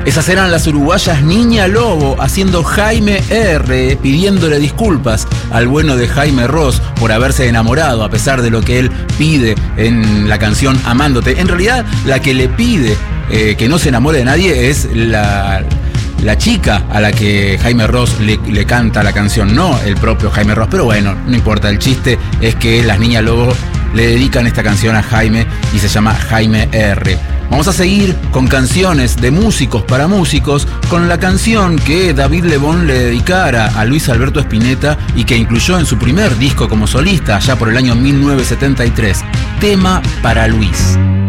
Esas eran las uruguayas Niña Lobo haciendo Jaime R, pidiéndole disculpas al bueno de Jaime Ross por haberse enamorado, a pesar de lo que él pide en la canción Amándote. En realidad, la que le pide que no se enamore de nadie es la chica a la que Jaime Ross le canta la canción, no el propio Jaime Ross. Pero bueno, no importa, el chiste es que las Niñas Lobo le dedican esta canción a Jaime y se llama Jaime R. Vamos a seguir con canciones de músicos para músicos, con la canción que David Lebón le dedicara a Luis Alberto Spinetta y que incluyó en su primer disco como solista, allá por el año 1973, Tema para Luis.